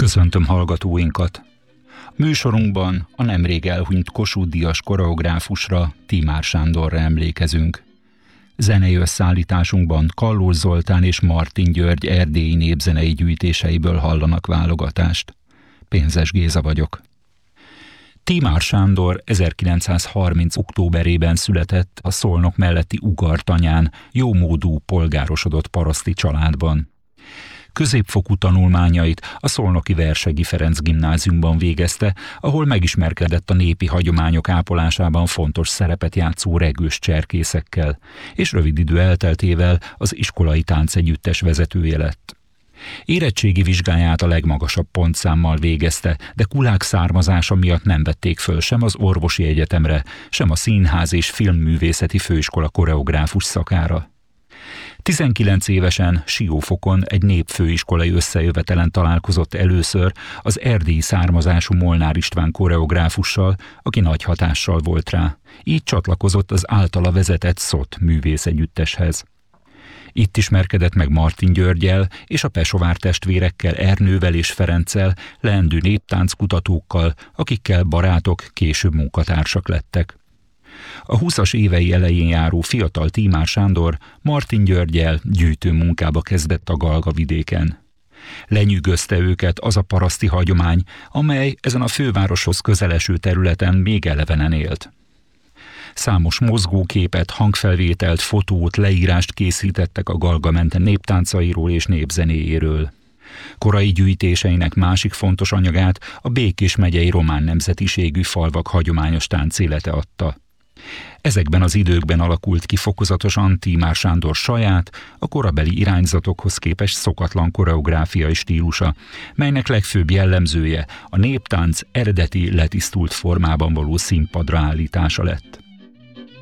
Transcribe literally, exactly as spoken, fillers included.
Köszöntöm hallgatóinkat! Műsorunkban a nemrég elhunyt Kossuth-díjas koreográfusra, Tímár Sándorra emlékezünk. Zenei összeállításunkban Kallós Zoltán és Martin György erdélyi népzenei gyűjtéseiből hallanak válogatást. Pénzes Géza vagyok. Tímár Sándor ezerkilencszázharminc. októberében született a Szolnok melletti Ugartanyán, jómódú, polgárosodott paraszti családban. Középfokú tanulmányait a szolnoki Versegyi Ferenc gimnáziumban végezte, ahol megismerkedett a népi hagyományok ápolásában fontos szerepet játszó regős cserkészekkel, és rövid idő elteltével az iskolai táncegyüttes vezetője lett. Érettségi vizsgáját a legmagasabb pontszámmal végezte, de kulák származása miatt nem vették föl sem az orvosi egyetemre, sem a Színház és Filmművészeti Főiskola koreográfus szakára. tizenkilenc évesen Siófokon egy népfőiskolai összejövetelen találkozott először az erdélyi származású Molnár István koreográfussal, aki nagy hatással volt rá. Így csatlakozott az általa vezetett Szot művészegyütteshez. Itt ismerkedett meg Martin Györggyel és a Pesovár testvérekkel, Ernővel és Ferenccel, leendő néptánckutatókkal, akikkel barátok, később munkatársak lettek. A húszas évei elején járó fiatal Tímár Sándor Martin Györggyel gyűjtő munkába kezdett a Galgavidéken. Lenyűgözte őket az a paraszti hagyomány, amely ezen a fővároshoz közeleső területen még elevenen élt. Számos mozgóképet, hangfelvételt, fotót, leírást készítettek a Galgamente néptáncairól és népzenéjéről. Korai gyűjtéseinek másik fontos anyagát a Békés megyei román nemzetiségű falvak hagyományos táncélete adta. Ezekben az időkben alakult ki fokozatosan Tímár Sándor saját, a korabeli irányzatokhoz képest szokatlan koreográfiai stílusa, melynek legfőbb jellemzője a néptánc eredeti letisztult formában való színpadra állítása lett.